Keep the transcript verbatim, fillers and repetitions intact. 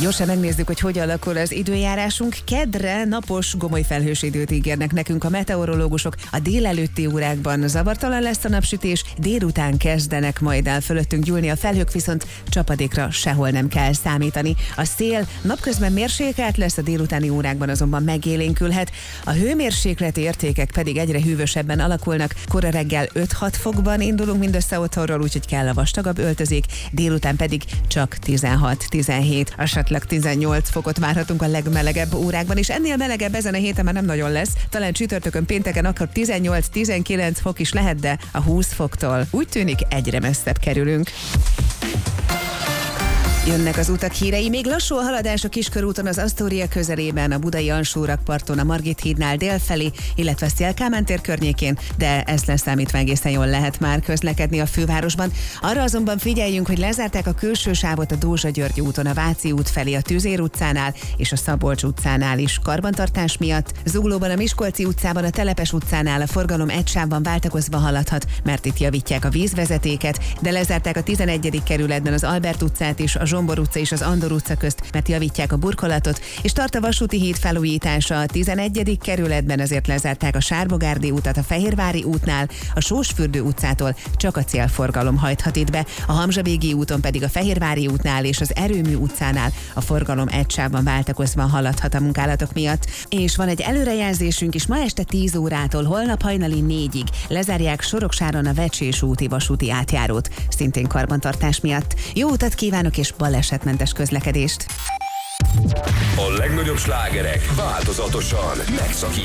Gyorsan megnézzük, hogy hogy alakul az időjárásunk. Keddre napos, gomoly felhős időt ígérnek nekünk a meteorológusok. A délelőtti órákban zavartalan lesz a napsütés, délután kezdenek majd el fölöttünk gyúlni a felhők, viszont csapadékra sehol nem kell számítani. A szél napközben mérsékelt lesz, a délutáni órákban azonban megélénkülhet. A hőmérsékleti értékek pedig egyre hűvösebben alakulnak. Kora reggel öt-hat fokban indulunk mindössze otthonról, úgyhogy kell a vastagabb öltözék, délután pedig csak tizenhat-tizenhét, esetleg tizennyolc fokot várhatunk a legmelegebb órákban, és ennél melegebb ezen a héten már nem nagyon lesz. Talán csütörtökön, pénteken akkor tizennyolc-tizenkilenc fok is lehet, de a húsz foktól úgy tűnik egyre messzebb kerülünk. Jönnek az utak hírei, még lassú a haladás a Kiskörúton az Asztória közelében, a budai Alsó-rakparton, a Margit hídnál délfelé, illetve Széll Kálmán tér környékén, de ezt leszámítva egészen jól lehet már közlekedni a fővárosban. Arra azonban figyeljünk, hogy lezárták a külső sávot a Dózsa-György úton, a Váci út felé, a Tüzér utcánál és a Szabolcs utcánál is karbantartás miatt. Zuglóban a Miskolci utcában, a Telepes utcánál a forgalom egy sávban váltakozva haladhat, mert itt javítják a vízvezetéket, de lezárták a tizenegyedik kerületben az Albert utcát is, a Zsombor utca és az Andor utca közt, mert javítják a burkolatot, és tart a vasúti híd felújítása a tizenegyedik kerületben, ezért lezárták a Sárbogárdi utat a Fehérvári útnál, a Sósfürdő utcától csak a célforgalom hajthat itt be, a Hamzsavégi úton pedig a Fehérvári útnál és az Erőmű utcánál a forgalom egy sávban váltakozva haladhat a munkálatok miatt. És van egy előrejelzésünk is, ma este tíz órától holnap hajnali négyig lezárják Soroksáron a Vecsés úti vasúti átjárót, szintén karbantartás miatt. Jó utat kívánok és balesetmentes közlekedést! A legnagyobb slágerek változatosan megszakítják